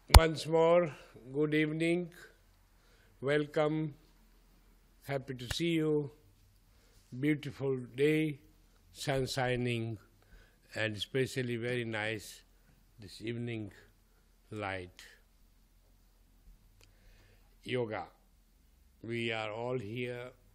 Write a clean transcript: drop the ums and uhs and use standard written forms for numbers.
Once more, good evening, welcome, happy to see you. Beautiful day, sun shining, and especially very nice this evening light. Yoga. We are all here